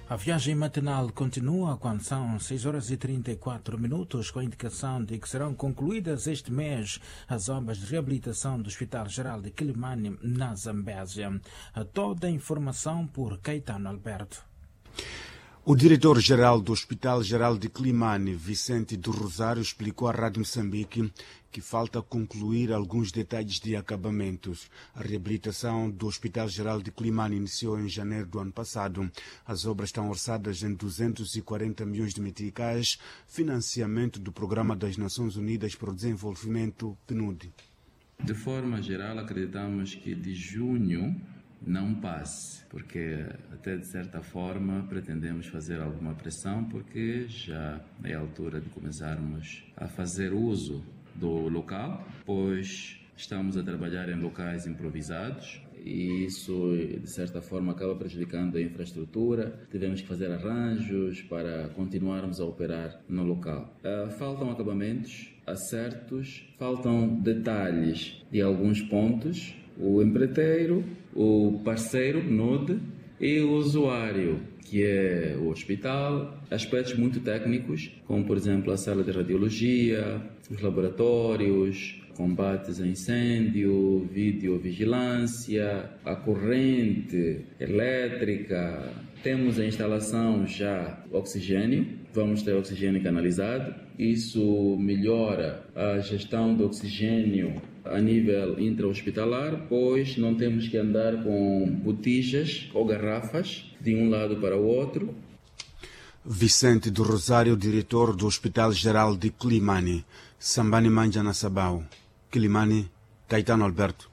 A viagem matinal continua quando são 6 horas e 34 minutos, com a indicação de que serão concluídas este mês as obras de reabilitação do Hospital Geral de Quilimane, na Zambésia. Toda a informação por Caetano Alberto. O diretor-geral do Hospital Geral de Quilimane, Vicente do Rosário, explicou à Rádio Moçambique que falta concluir alguns detalhes de acabamentos. A reabilitação do Hospital Geral de Quilimane iniciou em janeiro do ano passado. As obras estão orçadas em 240 milhões de meticais, financiamento do Programa das Nações Unidas para o Desenvolvimento, PNUD. De forma geral, acreditamos que de junho não passe, porque até de certa forma pretendemos fazer alguma pressão, porque já é a altura de começarmos a fazer uso do local, pois estamos a trabalhar em locais improvisados e isso de certa forma acaba prejudicando a infraestrutura. Tivemos que fazer arranjos para continuarmos a operar no local. Faltam acabamentos, acertos, faltam detalhes de alguns pontos. O empreiteiro, o parceiro, PNUD, e o usuário, que é o hospital, aspectos muito técnicos, como por exemplo a sala de radiologia, os laboratórios, combates a incêndio, videovigilância, a corrente elétrica. Temos a instalação já oxigênio, vamos ter oxigênio canalizado. Isso melhora a gestão do oxigênio a nível intra-hospitalar, pois não temos que andar com botijas ou garrafas de um lado para o outro. Vicente do Rosário, diretor do Hospital Geral de Quilimane. Sambani Manja na Sabau. Quilimane, Caetano Alberto.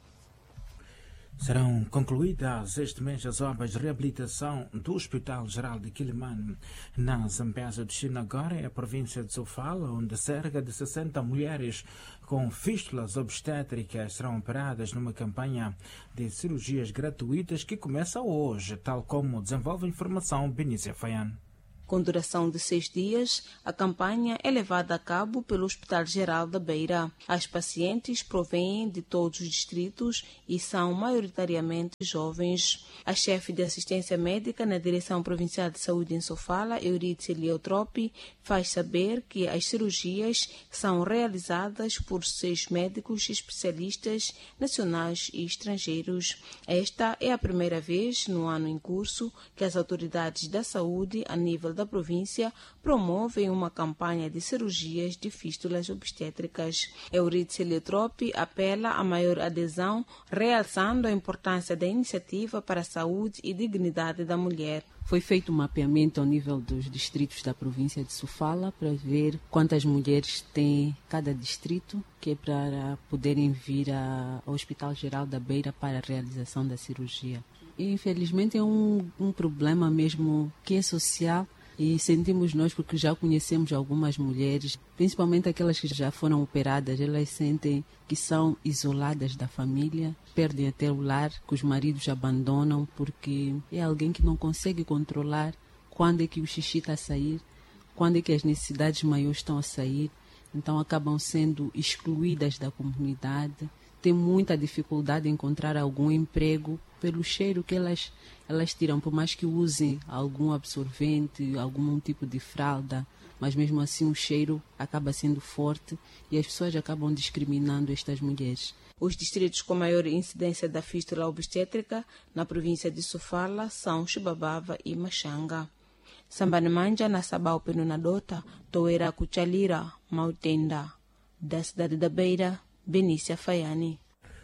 Serão concluídas este mês as obras de reabilitação do Hospital Geral de Quilimane, na Zambésia. O destino agora é a província de Sofala, onde cerca de 60 mulheres com fístulas obstétricas serão operadas numa campanha de cirurgias gratuitas que começa hoje, tal como desenvolve a informação Benícia Faian. Com duração de 6 dias, a campanha é levada a cabo pelo Hospital Geral da Beira. As pacientes provêm de todos os distritos e são maioritariamente jovens. A chefe de assistência médica na Direção Provincial de Saúde em Sofala, Euridice Leotropi, faz saber que as cirurgias são realizadas por 6 médicos especialistas nacionais e estrangeiros. Esta é a primeira vez no ano em curso que as autoridades da saúde a nível da província promovem uma campanha de cirurgias de fístulas obstétricas. Euridice Leotropi apela a maior adesão, realçando a importância da iniciativa para a saúde e dignidade da mulher. Foi feito um mapeamento ao nível dos distritos da província de Sofala para ver quantas mulheres tem cada distrito, que é para poderem vir ao Hospital Geral da Beira para a realização da cirurgia. E, infelizmente é um problema mesmo que é social. E sentimos nós, porque já conhecemos algumas mulheres, principalmente aquelas que já foram operadas, elas sentem que são isoladas da família, perdem até o lar, que os maridos abandonam, porque é alguém que não consegue controlar quando é que o xixi está a sair, quando é que as necessidades maiores estão a sair, então acabam sendo excluídas da comunidade, têm muita dificuldade em encontrar algum emprego pelo cheiro que elas tiram, por mais que usem algum absorvente, algum tipo de fralda, mas mesmo assim o cheiro acaba sendo forte e as pessoas acabam discriminando estas mulheres. Os distritos com maior incidência da fístula obstétrica na província de Sofala são Chibabava e Machanga. Sambani Manja na Sabau Penunadota, Toera Cuchalira, Mautenda. Da cidade da Beira, Benícia Faiani.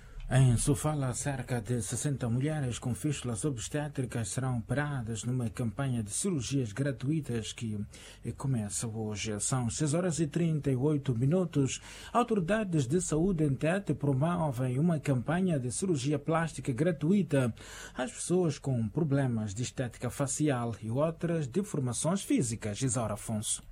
Em Sofala, cerca de 60 mulheres com fístulas obstétricas serão operadas numa campanha de cirurgias gratuitas que começa hoje. São 6 horas e 38 minutos. Autoridades de saúde em Tete promovem uma campanha de cirurgia plástica gratuita às pessoas com problemas de estética facial e outras deformações físicas. Isaura Afonso.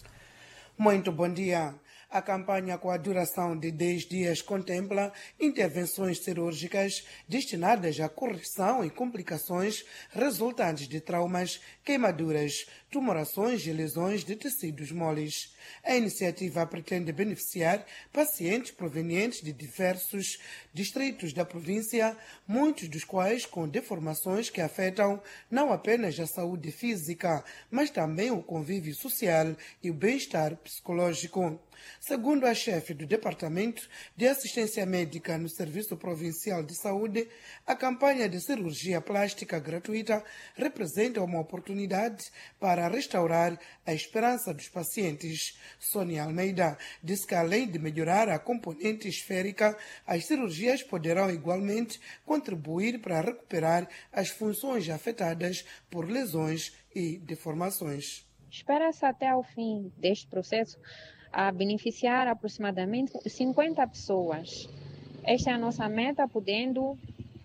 Muito bom dia. A campanha, com a duração de 10 dias, contempla intervenções cirúrgicas destinadas à correção e complicações resultantes de traumas, queimaduras, tumorações e lesões de tecidos moles. A iniciativa pretende beneficiar pacientes provenientes de diversos distritos da província, muitos dos quais com deformações que afetam não apenas a saúde física, mas também o convívio social e o bem-estar psicológico. Segundo a chefe do Departamento de Assistência Médica no Serviço Provincial de Saúde, a campanha de cirurgia plástica gratuita representa uma oportunidade para restaurar a esperança dos pacientes. Sônia Almeida disse que, além de melhorar a componente esférica, as cirurgias poderão igualmente contribuir para recuperar as funções afetadas por lesões e deformações. Espera-se até ao fim deste processo a beneficiar aproximadamente 50 pessoas. Esta é a nossa meta, podendo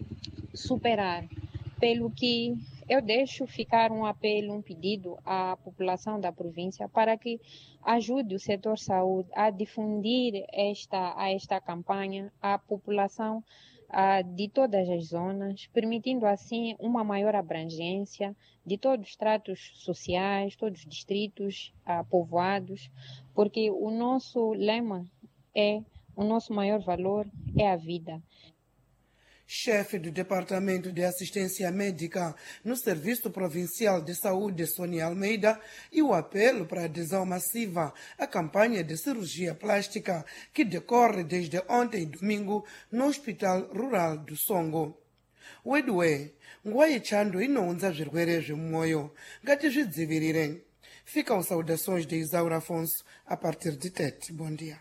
superar. Pelo que eu deixo ficar um apelo, um pedido à população da província para que ajude o setor saúde a difundir esta campanha à população de todas as zonas, permitindo assim uma maior abrangência de todos os tratos sociais, todos os distritos povoados, porque o nosso lema o nosso maior valor é a vida. Chefe do Departamento de Assistência Médica no Serviço Provincial de Saúde, Sônia Almeida, e o apelo para a adesão massiva à campanha de cirurgia plástica que decorre desde ontem, domingo, no Hospital Rural do Songo. O Edue, nguayechando inonza zvirwere zvemwoyo, ngatizvidzivirire. Ficam saudações de Isaura Afonso a partir de Tete. Bom dia.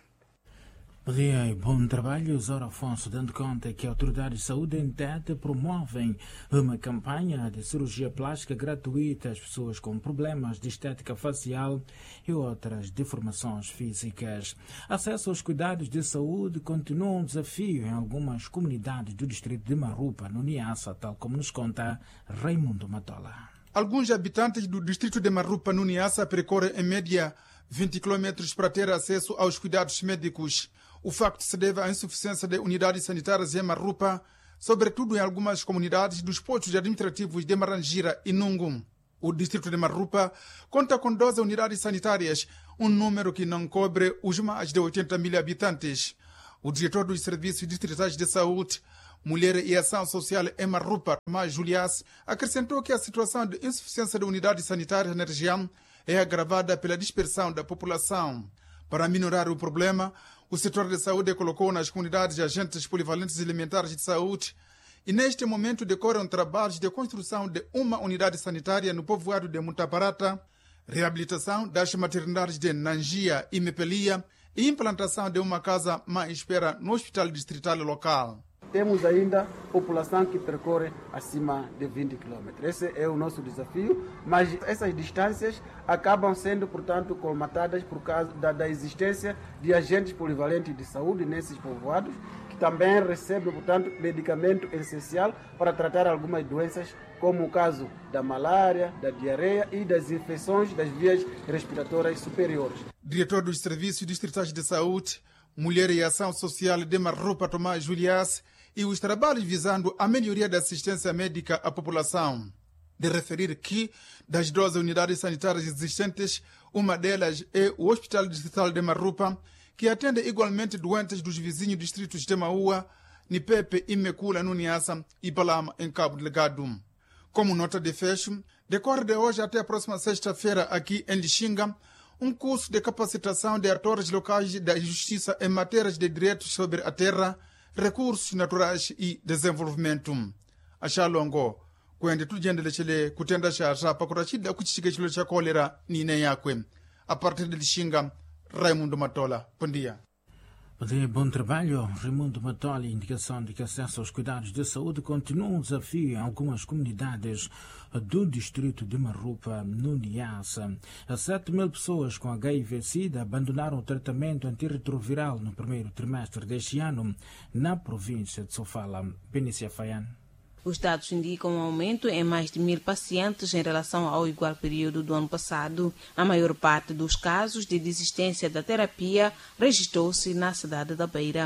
Bom dia e bom trabalho. Isaura Afonso, dando conta que autoridades de saúde em Tete promovem uma campanha de cirurgia plástica gratuita às pessoas com problemas de estética facial e outras deformações físicas. Acesso aos cuidados de saúde continua um desafio em algumas comunidades do distrito de Marupa, no Niassa, tal como nos conta Raimundo Matola. Alguns habitantes do distrito de Marupa, no Niassa, percorrem em média 20 km para ter acesso aos cuidados médicos. O facto se deve à insuficiência de unidades sanitárias em Marupa, sobretudo em algumas comunidades dos postos administrativos de Marangira e Nungum. O distrito de Marupa conta com 12 unidades sanitárias, um número que não cobre os mais de 80 mil habitantes. O diretor dos Serviços Distritais de Saúde, Mulher e Ação Social em Marupa, Tomás Juliás, acrescentou que a situação de insuficiência de unidades sanitárias na região é agravada pela dispersão da população. Para minorar o problema, o setor de saúde colocou nas comunidades agentes polivalentes elementares de saúde e neste momento decorrem trabalhos de construção de uma unidade sanitária no povoado de Mutaparata, reabilitação das maternidades de Nangia e Mepelia e implantação de uma casa mãe-espera no hospital distrital local. Temos ainda população que percorre acima de 20 km. Esse é o nosso desafio, mas essas distâncias acabam sendo, portanto, colmatadas por causa da existência de agentes polivalentes de saúde nesses povoados, que também recebem, portanto, medicamento essencial para tratar algumas doenças, como o caso da malária, da diarreia e das infecções das vias respiratórias superiores. Diretor dos Serviços Distritais de Saúde, Mulher e Ação Social de Marupa, Tomás Juliás, e os trabalhos visando a melhoria da assistência médica à população. De referir que, das 12 unidades sanitárias existentes, uma delas é o Hospital Distrital de Marupa, que atende igualmente doentes dos vizinhos distritos de Maua, Nipepe e Mekula, no Niassa, e Balama, em Cabo Delgado. Como nota de fecho, decorre de hoje até a próxima sexta-feira aqui em Lixinga, um curso de capacitação de atores locais da justiça em matérias de direitos sobre a terra, recursos naturais e desenvolvimento. Achalongo, kwende tujende lechele kutenda sha pakurachida kuchichike chilo cha kolera nine yakwe. A partir de Lixinga, Raimundo Matola. Bom dia. Bom trabalho, Raimundo Matola. Indicação de que acesso aos cuidados de saúde continua um desafio em algumas comunidades do distrito de Marupa, no Niassa. 7 mil pessoas com HIV-Sida abandonaram o tratamento antirretroviral no primeiro trimestre deste ano na província de Sofala. Benícia Faian. Os dados indicam um aumento em mais de 1.000 pacientes em relação ao igual período do ano passado. A maior parte dos casos de desistência da terapia registrou-se na cidade da Beira.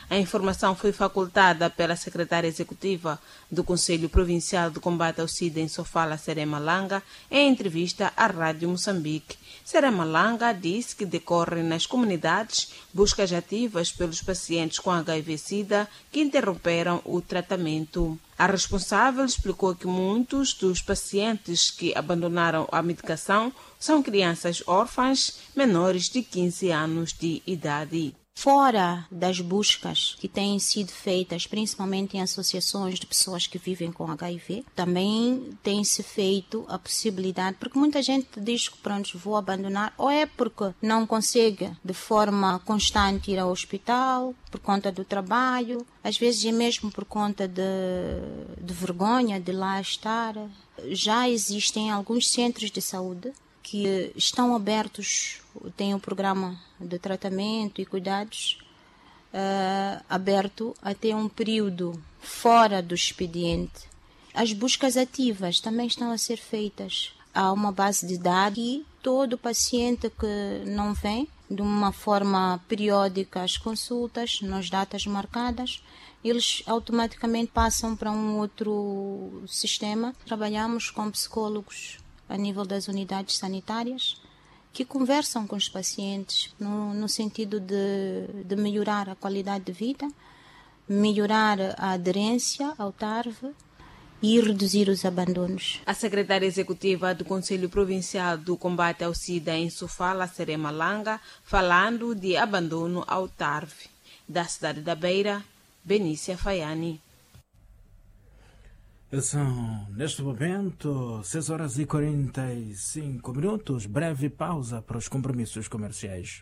A informação foi facultada pela secretária executiva do Conselho Provincial de Combate ao SIDA em Sofala, Serema Langa, em entrevista à Rádio Moçambique. Serema Langa disse que decorrem nas comunidades buscas ativas pelos pacientes com HIV-SIDA que interromperam o tratamento. A responsável explicou que muitos dos pacientes que abandonaram a medicação são crianças órfãs menores de 15 anos de idade. Fora das buscas que têm sido feitas, principalmente em associações de pessoas que vivem com HIV, também tem-se feito a possibilidade, porque muita gente diz que pronto, vou abandonar, ou é porque não consegue de forma constante ir ao hospital, por conta do trabalho, às vezes é mesmo por conta de vergonha de lá estar. Já existem alguns centros de saúde que estão abertos, tem um programa de tratamento e cuidados aberto até um período fora do expediente. As buscas ativas também estão a ser feitas. Há uma base de dados e todo paciente que não vem de uma forma periódica às consultas, nas datas marcadas, eles automaticamente passam para um outro sistema. Trabalhamos com psicólogos a nível das unidades sanitárias, que conversam com os pacientes no sentido de melhorar a qualidade de vida, melhorar a aderência ao TARV e reduzir os abandonos. A secretária executiva do Conselho Provincial do Combate ao SIDA em Sofala, Serema Langa, falando de abandono ao TARV. Da cidade da Beira, Benícia Faiani. São, neste momento, 6h45. Breve pausa para os compromissos comerciais.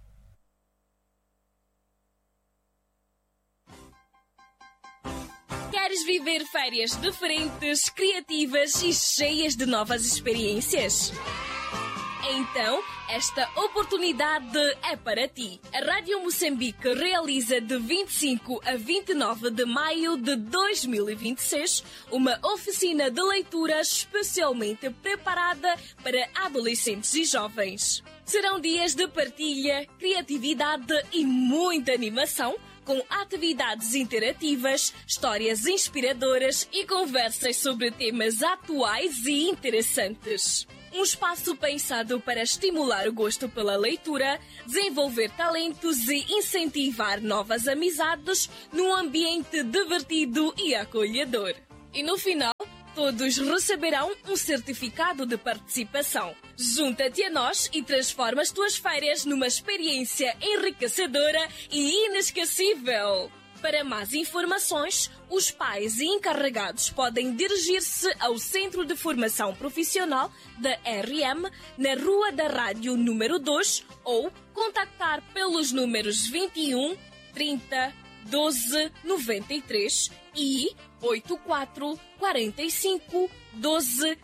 Queres viver férias diferentes, criativas e cheias de novas experiências? Então, esta oportunidade é para ti. A Rádio Moçambique realiza de 25 a 29 de maio de 2026 uma oficina de leitura especialmente preparada para adolescentes e jovens. Serão dias de partilha, criatividade e muita animação, com atividades interativas, histórias inspiradoras e conversas sobre temas atuais e interessantes. Um espaço pensado para estimular o gosto pela leitura, desenvolver talentos e incentivar novas amizades num ambiente divertido e acolhedor. E no final, todos receberão um certificado de participação. Junta-te a nós e transforma as tuas férias numa experiência enriquecedora e inesquecível. Para mais informações, os pais e encarregados podem dirigir-se ao Centro de Formação Profissional da RM, na Rua da Rádio número 2, ou contactar pelos números 21 30 12 93 e 84 45 12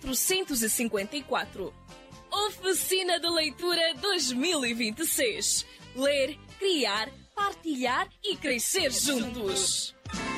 454. Oficina de Leitura 2026. Ler, criar, partilhar e crescer juntos.